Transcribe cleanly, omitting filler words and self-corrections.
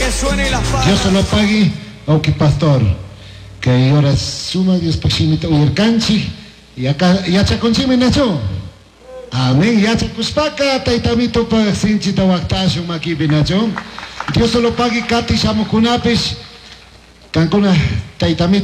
Dios se lo pague, Auki Pastor. Que ahora suma Dios Pachimita Uyercanchi. Y acá, ya chaconchime Nacho. Amén, ya chacuspaka, taitamito pa sinchita waktasho makibi Nacho. Dios se lo pague, Kati Shamukunapis. Cancuna, taitamito.